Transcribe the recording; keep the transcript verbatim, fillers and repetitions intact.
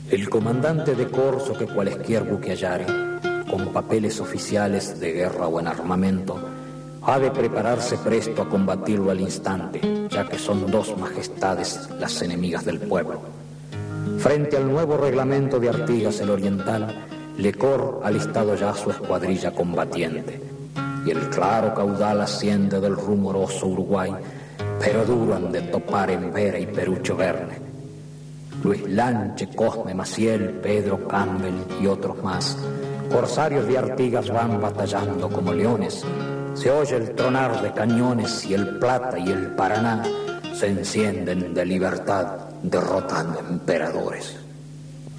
El comandante de corso que cualesquier buque hallare, con papeles oficiales de guerra o en armamento, ha de prepararse presto a combatirlo al instante, ya que son dos majestades las enemigas del pueblo. Frente al nuevo reglamento de Artigas el Oriental, Lecor ha alistado ya su escuadrilla combatiente, y el claro caudal asciende del rumoroso Uruguay, pero duro han de topar en Vera y Perucho Verne. Luis Lanche, Cosme Maciel, Pedro Campbell y otros más, corsarios de Artigas, van batallando como leones. Se oye el tronar de cañones y el Plata y el Paraná se encienden de libertad derrotando emperadores.